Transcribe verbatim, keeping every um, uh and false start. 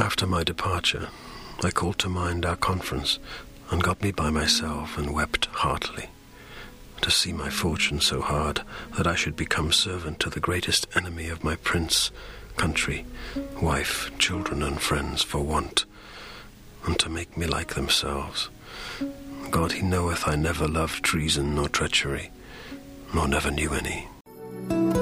After my departure, I called to mind our conference, and got me by myself, and wept heartily. To see my fortune so hard that I should become servant to the greatest enemy of my prince, country, wife, children, and friends, for want, and to make me like themselves. God, he knoweth I never loved treason nor treachery, nor never knew any.